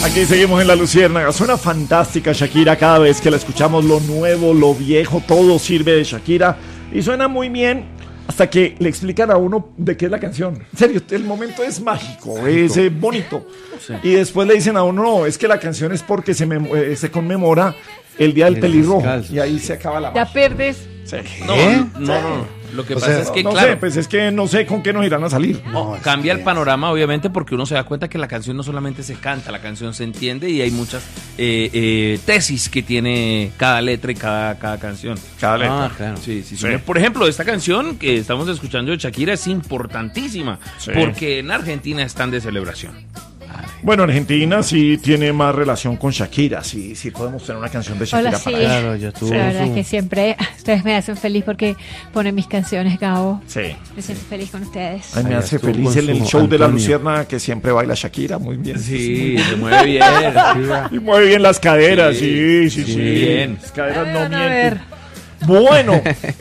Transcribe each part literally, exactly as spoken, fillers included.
Aquí seguimos en La Luciérnaga. Suena fantástica Shakira. Cada vez que la escuchamos, lo nuevo, lo viejo, todo sirve de Shakira. Y suena muy bien hasta que le explican a uno de qué es la canción. En serio, el momento es mágico, mágico. es eh, bonito. Sí. Y después le dicen a uno, no, es que la canción es porque se, me, eh, se conmemora el Día del Pelirrojo. Y ahí se acaba la magia. Ya perdes. Sí. No, no, no, no. Lo que o pasa sea, es que, no, claro. No sé, pues es que no sé con qué nos irán a salir. No, no, cambia el panorama, obviamente, porque uno se da cuenta que la canción no solamente se canta, la canción se entiende y hay muchas eh, eh, tesis que tiene cada letra y cada, cada canción. Cada letra. Ah, claro. Sí, sí, sí. Sí. Por ejemplo, esta canción que estamos escuchando de Shakira es importantísima, sí. porque en Argentina están de celebración. Bueno, Argentina sí tiene más relación con Shakira, sí, sí podemos tener una canción de Shakira. Hola, sí. para claro, yo tuve. La verdad es que siempre ustedes me hacen feliz porque ponen mis canciones, Gabo. Sí. Me siento feliz con ustedes. Ay, me hace feliz el, el show Antonio. de La Luciérnaga que siempre baila Shakira, muy bien. Sí, se mueve bien. Y mueve bien las caderas, sí, sí, sí. sí. Bien. Las caderas no mienten. Bueno.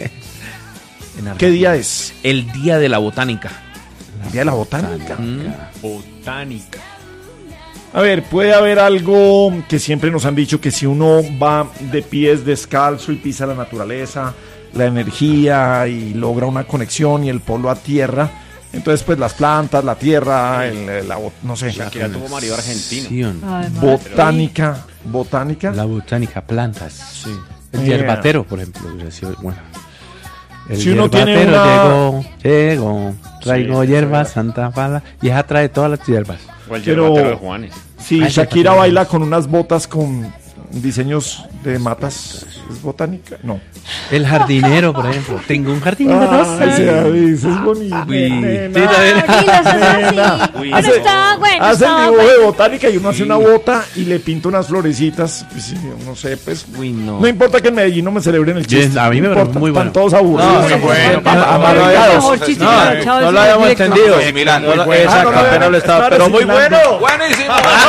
¿Qué día es? El Día de la Botánica. El Día de la Botánica. Mm. Botánica. A ver, puede haber algo que siempre nos han dicho, que si uno va de pies descalzo y pisa la naturaleza, la energía y logra una conexión y el polo a tierra, entonces pues las plantas, la tierra, el, la, no sé. Shakira tuvo marido argentino. Ay, botánica, botánica. La botánica, plantas. Sí. El Yeah. hierbatero, por ejemplo. Bueno. El Si uno tiene hierbatero una- llegó, llegó, traigo Sí, hierbas, sí. Santa Fala, y esa trae todas las hierbas. O el Pero- hierbatero de Juanes. Si Ay, Shakira Shakira. baila con unas botas con diseños de matas, ¿es botánica? No. El jardinero, por ejemplo. Tengo un jardín de Ay, rosas. sí, David, eso es bonito. Uy. nena. Sí, también. Tranquila, eso es Nena. así. Uy, Bueno, no. está bueno. Hace el está dibujo bueno. de botánica y uno hace una bota y le pinta unas florecitas. Pues, sí, no sé, pues. Uy, no. No importa que en Medellín no me celebren el chiste. Bien, a mí me no parece importa, muy bueno. Están todos aburridos. No, están bueno, todos no, amargados. El mejor chiste No, que me ha echado no el lo habíamos directo. entendido. Eh, mira, no, No lo- lo- esa Ah, no, no, capela no, lo estaba, está pero muy reciclando. bueno. Buenísimo.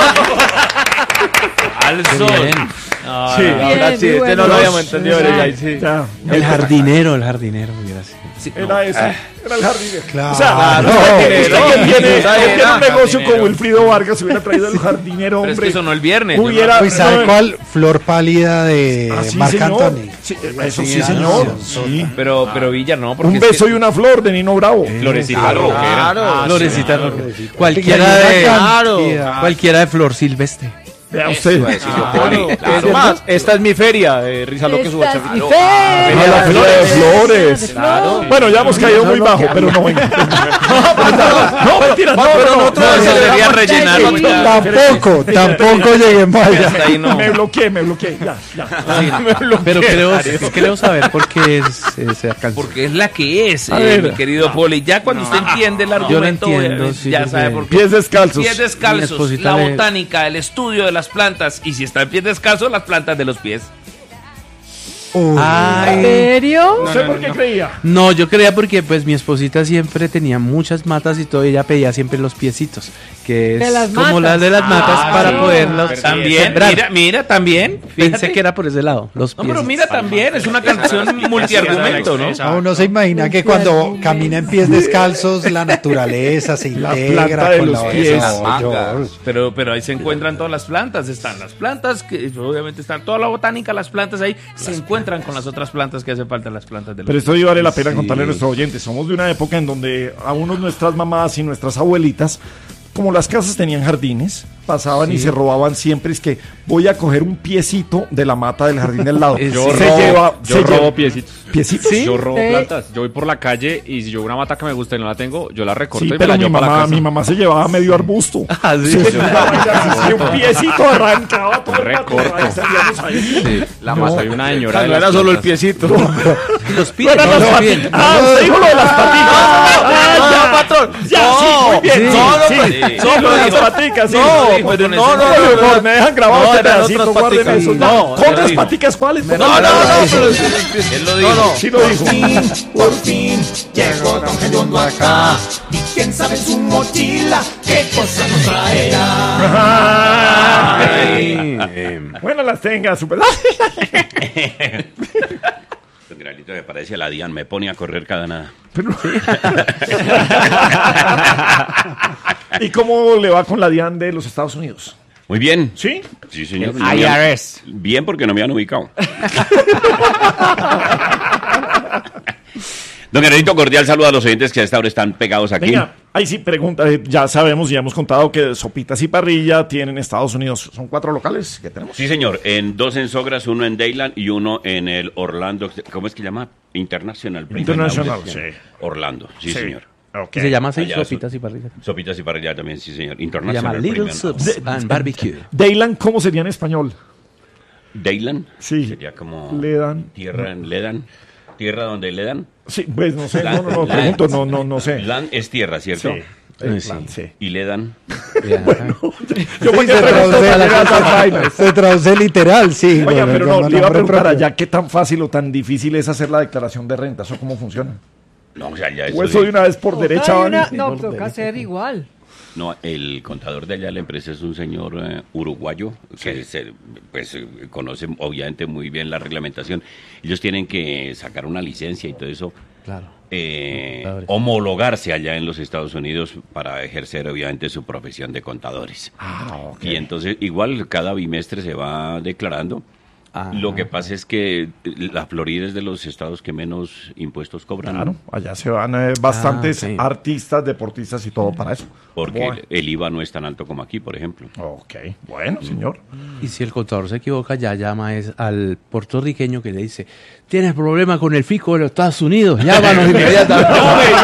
Al sol. Bien. No, Sí. no, no. Bien, Ahora sí, muy este bueno. no lo habíamos entendido. Ya, ahí sí. ya. El jardinero, el jardinero, mira, sí. Sí, no. Era ese, era el jardinero. Claro. O sea, Claro. usted que- usted que No, tiene, no, usted tiene no, un negocio jardinero. con Wilfrido Vargas, hubiera traído el jardinero, Pero es que hombre. eso no el viernes. Hubiera- Uy, ¿sabe no, cuál? Flor pálida de Ah, sí, Marc señor. Anthony. Sí, eso sí, Sí, señor. ah, Sí. Pero, pero Villa no. Porque Un es que- beso y una flor de Nino Bravo. Florecita rockera. Claro, florecita claro. rockera. Cualquiera Pequeñita de, cantidad. cualquiera de flor silvestre. Vea usted. Eso, eso, Poli, claro. Es más, esta es mi feria, eh, Risa Esta es mi Ah, feria. la feria de flores. De flores. Bueno, ya hemos caído muy bajo, pero no venga. No, mentira, no, pero no, nosotros no, se no, debería no, rellenar. no, Muy no, bien. Tampoco, tampoco llegué más allá. Hasta ahí no. Me bloqueé, me bloqueé. Ya, ya. Pero creo, creo saber por qué es esa canción. Porque es la que es, A eh, ver. mi querido Poli. Ya cuando usted entiende el argumento, entiendo, eh, sí, ya porque- sabe por qué. Pies descalzos. Pies Mi descalzos, esposita la le- botánica, el estudio de las plantas. Y si está en pies descalzos, las plantas de los pies. ¿En Ay, serio? No sé por qué creía. no, yo creía porque pues mi esposita siempre tenía muchas matas y todo, ella pedía siempre los piecitos, que De es las como matas. las de las matas Ah, para sí. poderlas Pero También, sembrar. mira, mira, también. Pensé Fíjate que era por ese lado, los No, pies. pero mira también, es una canción multiargumento, ¿no? A uno se imagina que cuando camina en pies descalzos la naturaleza se La integra planta de con los la pies. No, Pero, pero ahí se encuentran todas las plantas, están las plantas, que obviamente están toda la botánica, las plantas ahí, se encuentran con las otras plantas que hacen falta, las plantas de los Pero esto vale la pena Sí. contarle a nuestros oyentes. Somos de una época en donde a unos nuestras mamás y nuestras abuelitas, como las casas tenían jardines, pasaban y se robaban siempre. Es que voy a coger un piecito de la mata del jardín del lado. Yo se robo- lleva, yo se robo lleva- piecitos. piecitos. Yo robo Sí. plantas. Yo voy por la calle y si yo veo una mata que me gusta y no la tengo, yo la recorto Sí, y me pero la mi llevo para la mamá, casa. mi mamá se llevaba medio arbusto. Ah, sí. Sí, sí, una vaina así, un piecito arrancaba todo el patio, Recorto. ahí salíamos ahí. La más soy una señora. de No las era solo el plantas. piecito. Y los pies. No eran las no, paticas. bien. Ah, usted dijo lo de las paticas. Ah, no, ya. patrón. Ya, No, sí, muy bien. sí, Sí, no, no, sí, pues, sí, no, lo de las no, paticas, sí. no, lo dijo. pues, Con no, eso. no, Por no, favor, no. me dejan grabado No, este eran pedacito, otras guárdenme paticas. eso. No, ¿Otras él dijo. paticas cuáles? No, no, no, no, pero Él lo dijo. Sí lo dijo. Por fin llegó Don Gediondo acá. Y quién sabe en su mochila qué cosa nos traerá. Ay. Bueno, las tenga, super. Un granito que parece a la Dian, me pone a correr cada nada. ¿Y cómo le va con la DIAN de los Estados Unidos? Muy bien. ¿Sí? Sí, señor. El No me I han- R S. Bien, porque no me han ubicado. Don Guerrerito, cordial saludo a los oyentes que a esta hora están pegados aquí. Venga, ahí sí pregunta, eh, ya sabemos, ya hemos contado que Sopitas y Parrilla tienen Estados Unidos, son cuatro locales que tenemos. Sí, señor. En dos en Sogras, uno en Dayland y uno en el Orlando. ¿Cómo es que se llama? International. Premium International, Outlet. sí. Orlando, sí, señor. Ok. Y se llama así, Allá sopitas y parrillas. Sopitas y parrilla también, sí, señor. Se International. llama Little Premium Soups Outlet. and Barbecue. Dayland, ¿cómo sería en español? Dayland. Sí. Sería como. Le dan. Tierra, le dan. Tierra donde le dan. Sí, pues no sé, no, no, no, Land. pregunto, no, no, no sé. Land es tierra, ¿cierto? Sí. Eh, Sí. sí. sí. Y le dan. Ya. Yo Sí, porque se pregunto traduce, para esas vainas. se traduce literal, sí. Oiga, bueno, pero no, como le iba a nombre preguntar propio. allá qué tan fácil o tan difícil es hacer la declaración de renta, ¿eso cómo funciona? No, o sea, ya O eso de una vez por Toca derecha de van una- y- no, por toca derecha. hacer igual. No, el contador de allá de la empresa es un señor eh, uruguayo que se, pues, eh, conoce obviamente muy bien la reglamentación. Ellos tienen que sacar una licencia y todo eso, Claro. eh, Contadores. homologarse allá en los Estados Unidos para ejercer obviamente su profesión de contadores. Ah, ok. Y entonces igual cada bimestre se va declarando. Ah. Lo que pasa es que la Florida es de los estados que menos impuestos cobran. Claro, allá se van eh, bastantes Ah, sí. artistas, deportistas y todo para eso. Porque Bueno. el, el I V A no es tan alto como aquí, por ejemplo. Ok, bueno, señor. Y si el contador se equivoca, ya llama es al puertorriqueño que le dice, tienes problema con el fisco de los Estados Unidos, llámanos inmediatamente.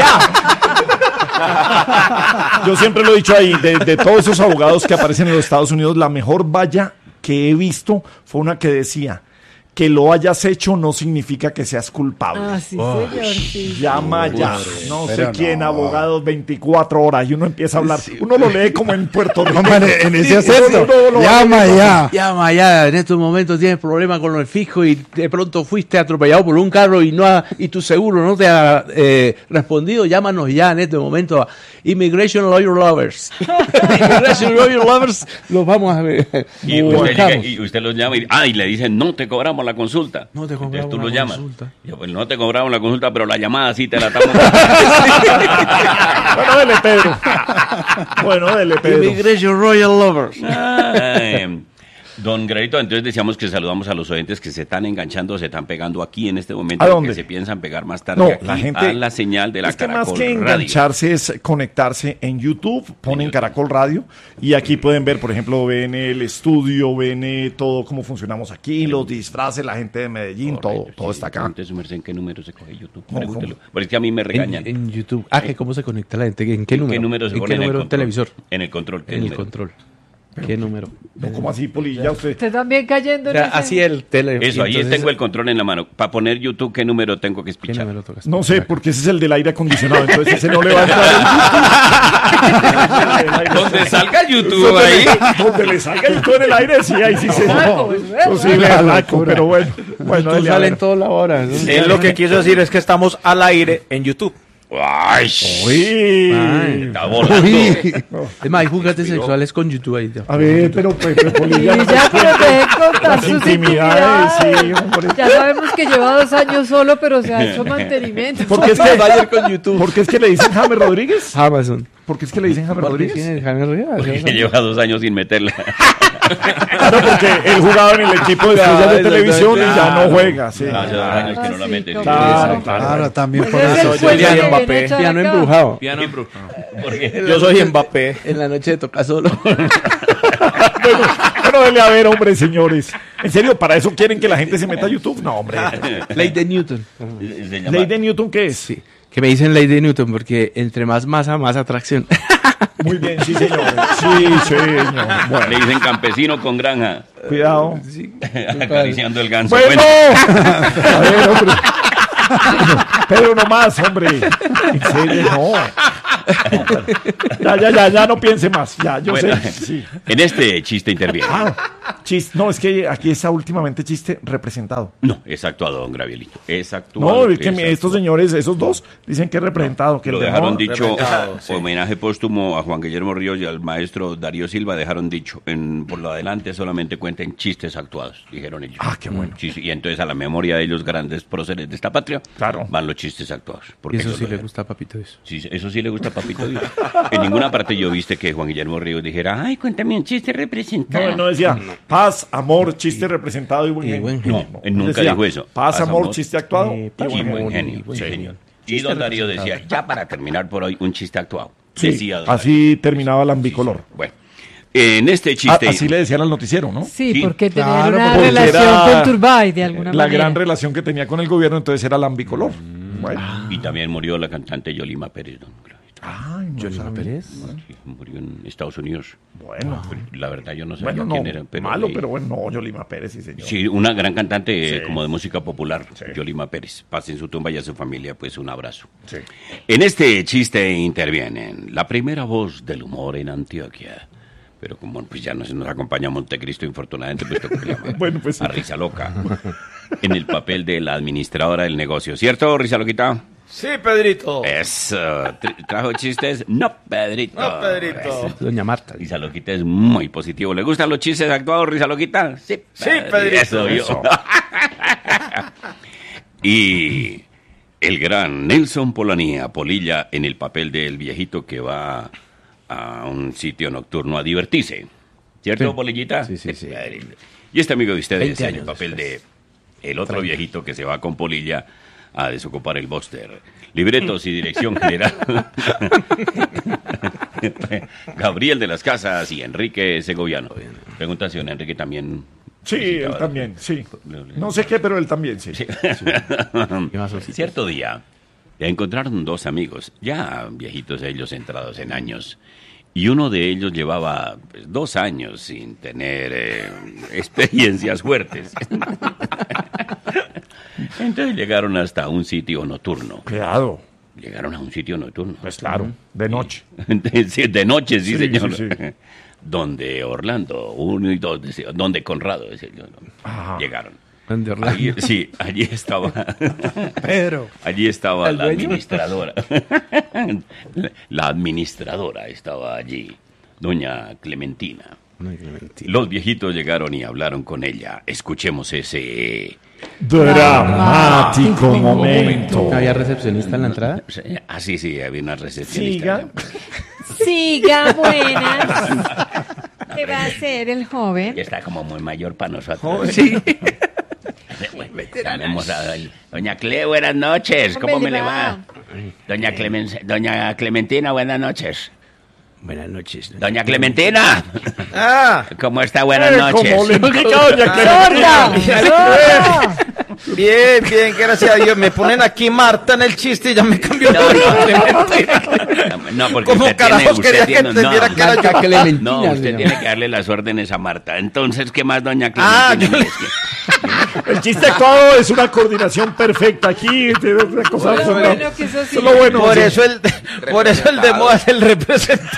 Yo siempre lo he dicho ahí, de, de todos esos abogados que aparecen en los Estados Unidos, la mejor valla que he visto fue una que decía, que lo hayas hecho no significa que seas culpable. Ah, sí, señor, sí. Llama ya, no sé pero quién, no. abogados veinticuatro horas, y uno empieza a hablar. Uno lo lee como en Puerto Rico. Hombre, en ese Sí, acento. uno lo- Llama ya. Llama ya, en estos momentos tienes problema con el fisco y de pronto fuiste atropellado por un carro y no ha- y tu seguro no te ha eh, respondido, llámanos ya en este momento a Immigration Lawyer Lovers. Immigration Lawyer Lovers, los vamos a ver. Y usted, llega Buscamos. y usted los llama y, ah, y le dicen, no te cobramos la consulta. No te cobramos Entonces tú la los llamas. consulta. Y yo, pues no te cobramos la consulta, pero la llamada sí te la estamos Bueno, dele, Pedro. Bueno, dele, Pedro. Immigration Royal Lovers. Ay, Don Guerrerito, entonces decíamos que saludamos a los oyentes que se están enganchando, se están pegando aquí en este momento, ¿A que dónde? se piensan pegar más tarde No, aquí la gente. a la señal de la es que Caracol más que Radio. engancharse es conectarse en YouTube, ponen Caracol Radio y aquí pueden ver, por ejemplo, ven el estudio, ven eh, todo cómo funcionamos aquí, los disfraces, la gente de Medellín, todo, Correcto, todo sí. está acá. Pregunte su merced en qué número se coge YouTube. No, Pregúntelo. ¿cómo? Porque es que a mí me regañan. En, en YouTube. Ah, que cómo se conecta la gente. ¿En qué número? ¿Qué número se ¿En pone qué en el número control? televisor? En el control. ¿qué En el número? control. ¿Qué número? No, como así, Poli, ya usted. Usted también cayendo O en sea, ese- así el tele. Eso, ahí entonces, tengo el control en la mano. Para poner YouTube, ¿qué número tengo que ¿Qué espichar? número tocas? No sé, porque ese es el del aire acondicionado, entonces ese no le va a entrar. Donde salga YouTube Donde ahí. le- Donde le salga el todo en el aire, sí, ahí sí se. Saco, es verdad. Eso sí, le arranco, pero bueno. Bueno, Tú dele, a sale en ver. toda la hora. ¿no? Él lo que quiso decir es que estamos al aire en YouTube. Ay, Uy. Ay. está volando. Es más, hay juguetes sexuales con YouTube ahí. ya. A ver, pero pues, pues, Poli, Y ya no ya nos pero cuente deje contar las sus intimidades, intimidades. sí, hombre. Ya sabemos que lleva dos años solo, pero se ha hecho mantenimiento. ¿Por qué es que, Vaya con YouTube. ¿por qué es que le dicen James Rodríguez? Amazon. ¿Por qué es que le dicen James ¿Por qué Rodríguez? tiene el Jaime Rodríguez? Que lleva dos años sin meterla. Claro, porque él jugaba en el equipo de estrellas de Claro, televisión y ya no claro. juega, sí. Hace dos años que no la Ah, sí, meten. cómo Claro, no. claro. Claro, también por Ese es eso. el puente Kylian que Mbappé. viene a echar Piano acá. embrujado. Piano en bru- Porque Yo soy Mbappé. En la noche toca solo. Bueno, bueno, dele a ver, hombre, señores. En serio, ¿para eso quieren que la gente se meta a YouTube? No, hombre. Ley de Newton. se llama- ¿Ley de Newton qué es? Sí. Que me dicen ley de Newton porque entre más masa, más atracción. Muy bien, sí, señor. Sí, señor. Le Bueno, dicen campesino con granja. cuidado. Acariciando el ganso. Bueno, Bueno, a ver, hombre. Pedro, no más, hombre. En serio, no. Ya, ya, ya, ya no piense más. Ya, yo bueno, sé. Sí. en este chiste interviene. Ah, Chiste, no, es que aquí está últimamente chiste representado. No, es actuado, don Gravielito. Es actuado. No, es que es mi- estos señores, esos dos, dicen que es representado. Que Lo el dejaron demás- dicho, Representado, sí. homenaje póstumo a Juan Guillermo Ríos y al maestro Darío Silva, dejaron dicho, en, por lo adelante solamente cuenten chistes actuados, dijeron ellos. Ah, qué bueno. Sí, sí, y entonces a la memoria de ellos grandes próceres de esta patria, Claro. van los chistes actuados. Y porque eso ellos sí lo le dejaron. gusta a Papito Dios. Sí, eso sí le gusta a Papito Dios. En ninguna parte yo viste que Juan Guillermo Ríos dijera, ay, cuéntame un chiste No, representado. él no decía paz, amor, chiste representado y buen Y genio. buen No, genio. él nunca Decía, dijo eso. Paz, amor, amor, chiste actuado eh, y paz, Y buen buen genio. genio. y buen sí, genio. señor. Y Chiste don Darío representado. decía, ya para terminar por hoy, un chiste actuado. Sí, Decía don Darío. así terminaba el ambicolor. Bueno, en este Ah, chiste... así le decían al noticiero, ¿no? Sí, Sí, porque tenían claro, una porque relación era conturbada y de alguna La manera. gran relación que tenía con el gobierno, entonces era el ambicolor. Bueno. Y también murió la cantante Yolima Pérez, don Gravito. Ay, no Yolima sabía. Pérez. Sí, murió en Estados Unidos. Bueno, La verdad yo no sé bueno, no, quién era. Pero malo, leí. pero bueno, no, Yolima Pérez, sí, señor. Sí, una gran cantante eh, Sí. como de música popular, Sí. Yolima Pérez. Paz en su tumba y a su familia, pues un abrazo. Sí. En este chiste intervienen la primera voz del humor en Antioquia. Pero como pues ya nos, nos acompaña Montecristo, infortunadamente, pues tocó llamar Bueno, pues sí. a Risa Loca. En el papel de la administradora del negocio. ¿Cierto, Risa Loquita? Sí, Pedrito. Eso. Tra- ¿Trajo chistes? No, Pedrito. No, Pedrito. Doña Marta. Risa Loquita es muy positivo. ¿Le gustan los chistes actuados, Risa Loquita? Sí, Sí, Pedrito. Eso yo. Y el gran Nelson Polanía, Polilla, en el papel del viejito que va a un sitio nocturno a divertirse. ¿Cierto, Sí. Polillita? Sí, sí, sí. Pedrito. Y este amigo de ustedes veinte en el años papel de después. el otro viejito que se va con Polilla a desocupar el Buster. Libretos y dirección general. Gabriel de las Casas y Enrique Segoviano. Pregunta si don Enrique también... Sí, visitaba- él también, sí. No sé qué, pero él también, sí. ¿Qué más, Osito? Cierto día, encontraron dos amigos, ya viejitos ellos entrados en años, y uno de ellos llevaba pues, dos años sin tener eh, experiencias fuertes. Entonces llegaron hasta un sitio nocturno. Cuidado, Llegaron a un sitio nocturno. pues claro, de noche. Sí, de noche, sí, Sí, señor. sí, sí. Donde Orlando, uno y dos, decía, donde Conrado, decía yo, ¿no? Ajá. Llegaron. ¿Dónde, Orlando? Allí- sí, allí estaba. Pedro. Allí estaba ¿El la dueño? administradora. La administradora estaba allí, doña Clementina. Ay, Clementina. Los viejitos llegaron y hablaron con ella. Escuchemos ese... Dramático momento. ¿Había recepcionista en la entrada? Ah, sí, sí, había una recepcionista. Siga. Siga, buenas. ¿Qué va a hacer el joven? Ya está como muy mayor para nosotros. Sí. Llamemos a doña- doña Cle, buenas noches. ¿Cómo ¿Cómo me le le va? va? Doña, Clemen- doña Clementina, buenas noches. Buenas noches. Doña Clementina, Ah, ¿cómo está? Buenas Eh, noches. como le indica doña ¡Sorda! Clementina. bien, bien, gracias a Dios. Me ponen aquí Marta en el chiste y ya me cambió. No, no, no, porque ¿Cómo usted carajos tiene, usted quería que tiene- entendiera no, que era yo? Marta Clementina. no, se usted llama. tiene que darle las órdenes a Marta. Entonces, ¿qué más, doña Ah, Clementina? yo le- Es que- El chiste actuado es una coordinación perfecta aquí. Tiene una cosa Bueno, absoluta. bueno, que eso sí. Eso es lo bueno. Por sí. eso el, por eso el de moda es el representante.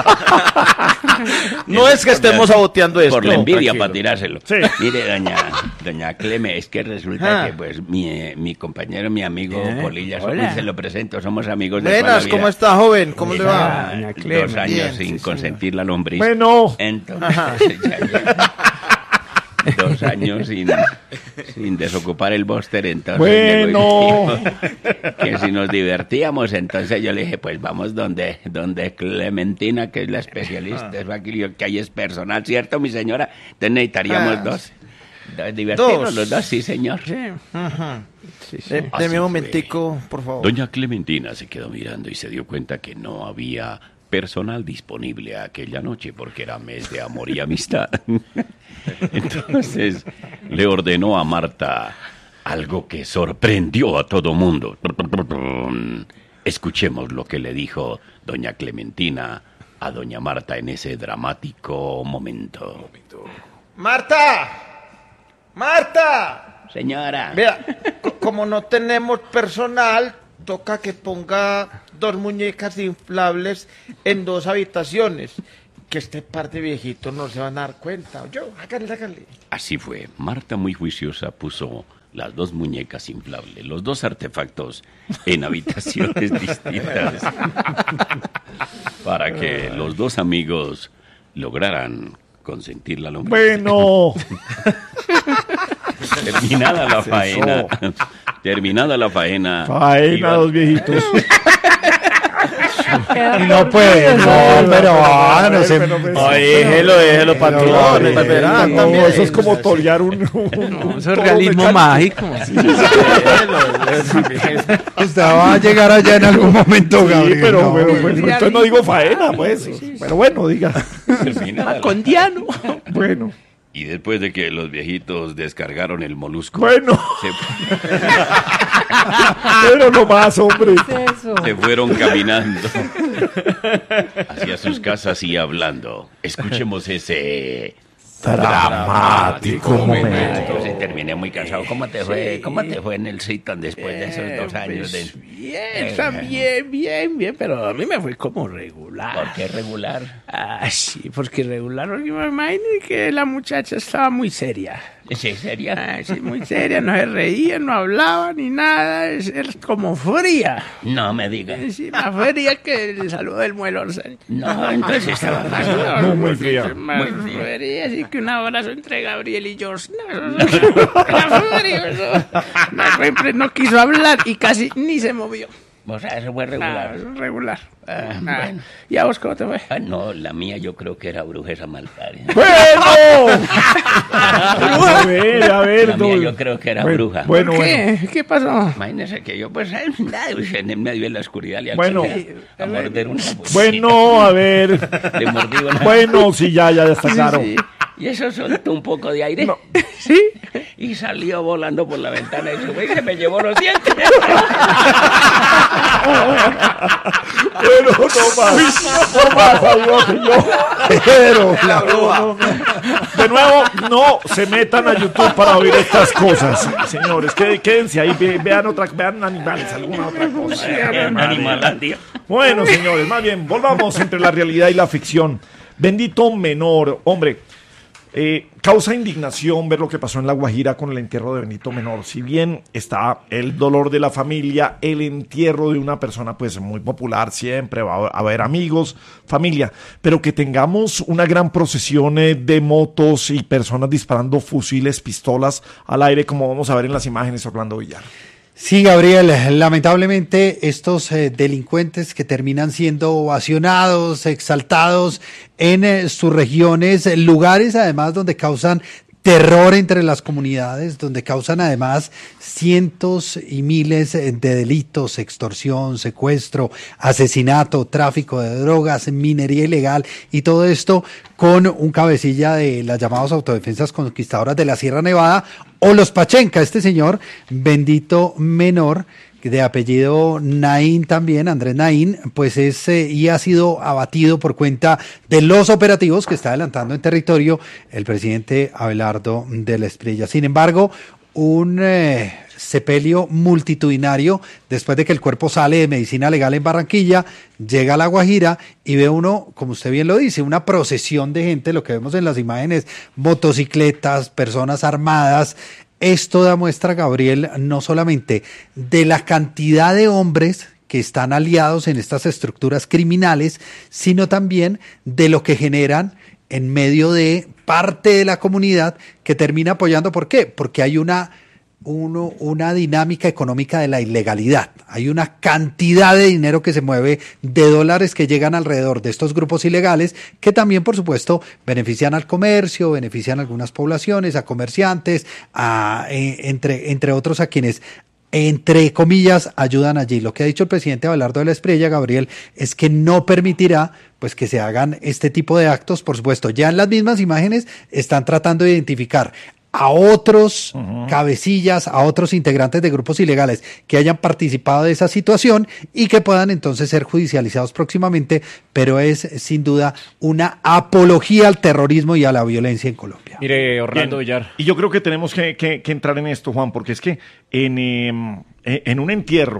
No es que estemos saboteando esto. Por la envidia tranquilo. para tirárselo. Sí. Mire, doña, doña Cleme, es que resulta Ah. que pues mi, eh, mi compañero, mi amigo ¿Eh? Polilla, Hola. somos- se lo presento, somos amigos de toda la Buenas, vida. ¿cómo está, joven? ¿Cómo le Lleva va? Doña Cleme, Dos años bien, sin sí, consentir la lombriz. Bueno, Entonces, ya lleva dos años sin, sin desocupar el bóster, entonces Bueno. llegó y dijo que si nos divertíamos, entonces yo le dije, pues vamos donde, donde Clementina, que es la especialista, eso aquí yo- que ahí es personal, ¿cierto, mi señora? Entonces necesitaríamos Ah. dos. dos divertirnos Dos. los dos, sí, señor. Ajá. Sí, sí. De- Así Deme un fue. momentico, por favor. Doña Clementina se quedó mirando y se dio cuenta que no había personal disponible aquella noche porque era mes de amor y amistad. Entonces le ordenó a Marta algo que sorprendió a todo mundo. Escuchemos lo que le dijo doña Clementina a doña Marta en ese dramático momento. ¡Marta! ¡Marta! Señora. Vea, co- como no tenemos personal, toca que ponga dos muñecas inflables en dos habitaciones. que este par de viejitos no se van a dar cuenta. Yo, hágale, hágale. Así fue. Marta, muy juiciosa, puso las dos muñecas inflables, los dos artefactos en habitaciones distintas para que los dos amigos lograran consentir la lombriz. Bueno. Terminada la faena. Terminada la faena. Faena, iban- dos viejitos. Y no puede, no, pero ah, no se... Pero, pero, Ay, déjelo, déjelo, patrón. pero, Verá, no, también. eso es como torear un, un, No, un eso es toro realismo mecánico. mágico. Usted va a llegar allá en algún momento, Sí, Gabriel. pero, no, pero, bueno. bueno, entonces no digo faena, pues. Pero bueno, diga. Terminada la- Con Diano. Bueno, Y después de que los viejitos descargaron el molusco, bueno. se, Pero no más, hombre. Eso. se fueron caminando hacia sus casas y hablando. Escuchemos ese Dramático momento. Yo sí terminé muy cansado. ¿Cómo te fue? ¿Cómo te fue en el Citon después de esos dos años de... Bien, también, bien, bien, pero a mí me fue como regular. ¿Por qué regular? Ah, sí, porque regular, porque me imagino que la muchacha estaba muy seria. ¿Sí, sería? Ah, sí, muy seria, no se reía, no hablaba ni nada, es, es como fría. No me digas. Sí, más fría que el saludo del muelo. No, entonces estaba más... No, muy fría. Más fría, así que un abrazo entre Gabriel y George. No, eso- era frío, eso. No, siempre no quiso hablar y casi ni se movió. O sea, eso fue Ah, regular. regular. Ah, Ah, bueno. ¿y a vos cómo te fue? Ah, no, la mía yo creo que era brujesa malparia. ¡Bueno! A ver, a ver. La mía no. yo creo que era Bueno, bruja. Bueno, ¿Qué? bueno. ¿Qué pasó? Imagínese que yo, pues, eh, nada, pues, en medio de la oscuridad le Bueno. alcancé a morder una bolsita. Bueno, a ver. Le mordí una... Bueno, sí, ya, ya, ya está claro. Sí, y eso soltó un poco de aire. No. ¿Sí? Y salió volando por la ventana y se, y se me llevó los dientes. Bueno, no más. No más, adiós, señor. Pero, La bruja. de nuevo, no se metan a YouTube para oír estas cosas. Señores, qué- quédense ahí, ve- vean otra, vean animales, alguna otra cosa. Animalandia. Bueno, señores, más bien, volvamos entre la realidad y la ficción. Bendito Menor, hombre, eh, causa indignación ver lo que pasó en La Guajira con el entierro de Benito Menor. Si bien está el dolor de la familia, el entierro de una persona pues muy popular, siempre va a haber amigos, familia, pero que tengamos una gran procesión eh, de motos y personas disparando fusiles, pistolas al aire, como vamos a ver en las imágenes, Orlando Villar. Sí, Gabriel, lamentablemente estos eh, delincuentes que terminan siendo ovacionados, exaltados en eh, sus regiones, eh, lugares además donde causan terror entre las comunidades, donde causan además cientos y miles de delitos, extorsión, secuestro, asesinato, tráfico de drogas, minería ilegal y todo esto con un cabecilla de las llamadas autodefensas conquistadoras de la Sierra Nevada o los Pachenca, este señor Bendito Menor, de apellido Naín también, Andrés Naín, pues es eh, y ha sido abatido por cuenta de los operativos que está adelantando en territorio el presidente Abelardo de la Espriella. Sin embargo, un eh, sepelio multitudinario después de que el cuerpo sale de medicina legal en Barranquilla, llega a La Guajira y ve uno, como usted bien lo dice, una procesión de gente, lo que vemos en las imágenes, motocicletas, personas armadas. Esto da muestra, Gabriel, no solamente de la cantidad de hombres que están aliados en estas estructuras criminales, sino también de lo que generan en medio de parte de la comunidad que termina apoyando. ¿Por qué? Porque hay una, uno, una dinámica económica de la ilegalidad. Hay una cantidad de dinero que se mueve, de dólares que llegan alrededor de estos grupos ilegales, que también, por supuesto, benefician al comercio, benefician a algunas poblaciones, a comerciantes, a, eh, entre, entre otros a quienes, entre comillas, ayudan allí. Lo que ha dicho el presidente Abelardo de la Espriella, Gabriel, es que no permitirá pues que se hagan este tipo de actos. Por supuesto, ya en las mismas imágenes están tratando de identificar a otros uh-huh. cabecillas, a otros integrantes de grupos ilegales que hayan participado de esa situación y que puedan entonces ser judicializados próximamente, pero es sin duda una apología al terrorismo y a la violencia en Colombia. Mire, Orlando Bien. Villar. Y yo creo que tenemos que, que, que entrar en esto, Juan, porque es que en, eh, en un entierro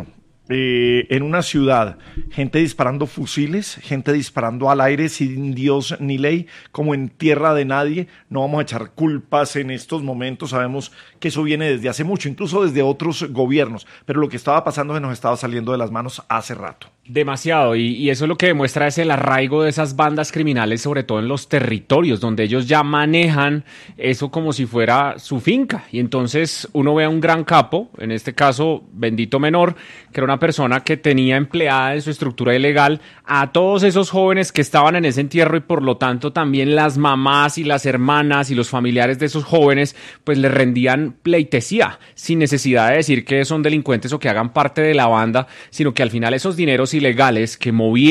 eh, en una ciudad, gente disparando fusiles, gente disparando al aire sin Dios ni ley, como en tierra de nadie. No vamos a echar culpas en estos momentos, sabemos que eso viene desde hace mucho, incluso desde otros gobiernos, pero lo que estaba pasando se nos estaba saliendo de las manos hace rato. Demasiado, y, y eso lo que demuestra es el arraigo de esas bandas criminales, sobre todo en los territorios, donde ellos ya manejan eso como si fuera su finca. Y entonces uno ve a un gran capo, en este caso Bendito Menor, que era una persona que tenía empleada en su estructura ilegal a todos esos jóvenes que estaban en ese entierro, y por lo tanto también las mamás y las hermanas y los familiares de esos jóvenes pues le rendían pleitesía, sin necesidad de decir que son delincuentes o que hagan parte de la banda, sino que al final esos dineros ilegales que movieron